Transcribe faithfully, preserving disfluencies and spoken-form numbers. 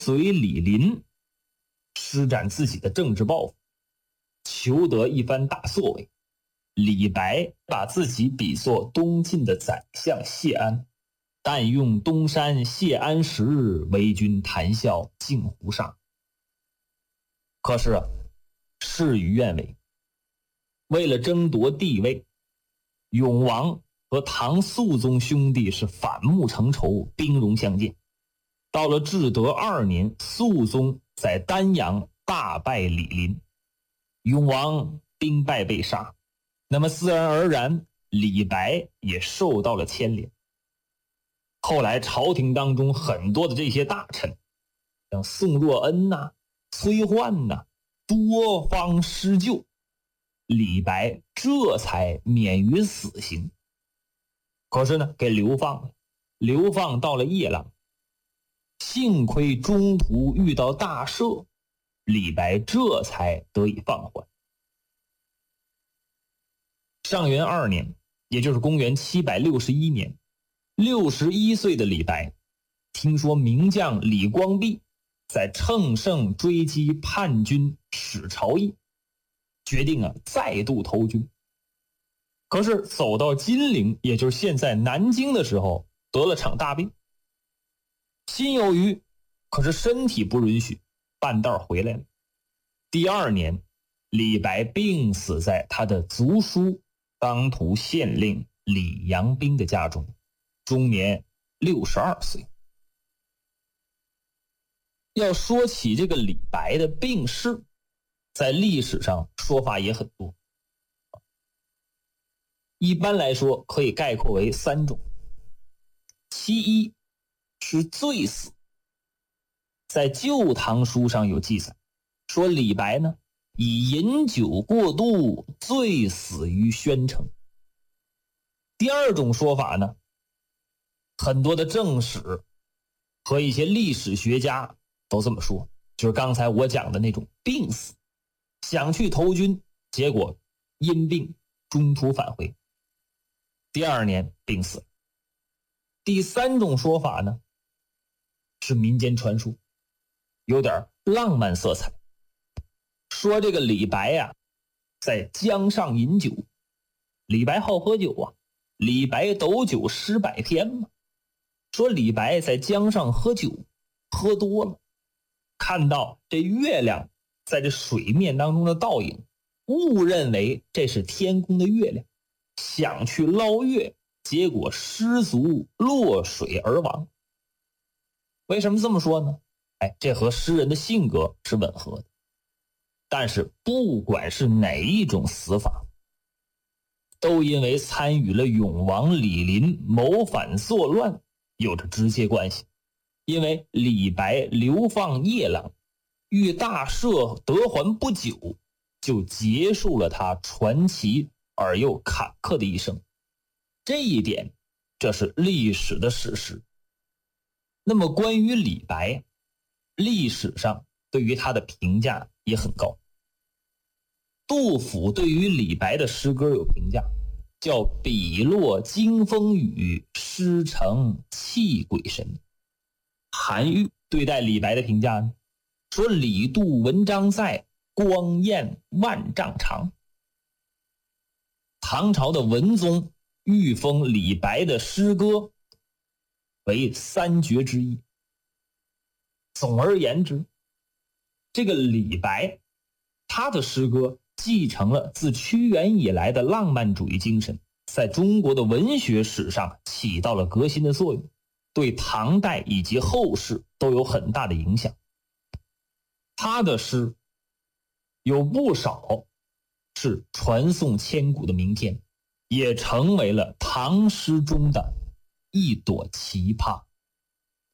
随李林施展自己的政治抱负，求得一番大作为。李白把自己比作东晋的宰相谢安，但用东山谢安时，为君谈笑尽胡沙。可是啊，事与愿违。为了争夺帝位，永王和唐肃宗兄弟是反目成仇，兵戎相见。到了至德二年，肃宗在丹阳大败李林，永王兵败被杀。那么自然而然，李白也受到了牵连。后来朝廷当中很多的这些大臣，像宋若恩呐、啊、崔焕呐、啊，多方施救，李白这才免于死刑。可是呢，给流放了，流放到了夜郎。幸亏中途遇到大赦，李白这才得以放缓。上元二年，也就是公元七百六十一年，六十一岁的李白听说名将李光弼在乘胜追击叛军史朝义，决定啊再度投军。可是走到金陵，也就是现在南京的时候，得了场大病，心有余，可是身体不允许，半道回来了。第二年，李白病死在他的族叔当涂县令李阳冰的家中，终年六十二岁。要说起这个李白的病逝，在历史上说法也很多。一般来说可以概括为三种。其一是醉死。在《旧唐书》上有记载，说李白呢以饮酒过度，醉死于宣城。第二种说法呢，很多的正史和一些历史学家都这么说，就是刚才我讲的那种病死，想去投军，结果因病中途返回，第二年病死了。第三种说法呢，是民间传说，有点浪漫色彩，说这个李白呀、啊，在江上饮酒。李白好喝酒啊，李白斗酒诗百篇嘛。说李白在江上喝酒，喝多了，看到这月亮在这水面当中的倒影，误认为这是天空的月亮，想去捞月，结果失足落水而亡。为什么这么说呢？哎，这和诗人的性格是吻合的。但是不管是哪一种死法，都因为参与了永王李林谋反作乱有着直接关系。因为李白流放夜郎，遇大赦得还不久，就结束了他传奇而又坎坷的一生。这一点，这是历史的史实。那么关于李白，历史上对于他的评价也很高。杜甫对于李白的诗歌有评价，叫笔落惊风雨，诗成泣鬼神。韩愈对待李白的评价呢，说李杜文章在，光焰万丈长。唐朝的文宗御封李白的诗歌为三绝之一。总而言之，这个李白他的诗歌继承了自屈原以来的浪漫主义精神，在中国的文学史上起到了革新的作用，对唐代以及后世都有很大的影响。他的诗有不少是传颂千古的名篇，也成为了唐诗中的一朵奇葩。